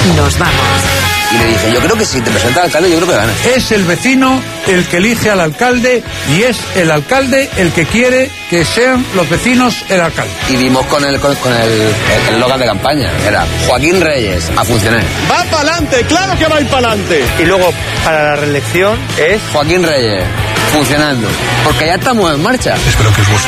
nos vamos. Y le dije, yo creo que si te presenta al alcalde, yo creo que ganas. Es el vecino el que elige al alcalde y es el alcalde el que quiere que sean los vecinos el alcalde. Y dimos con el eslogan de campaña. Era Joaquín Reyes, a funcionar. ¡Va para adelante! ¡Claro que va a ir para adelante! Y luego, para la reelección, es Joaquín Reyes, funcionando. Porque ya estamos en marcha. Espero que os guste.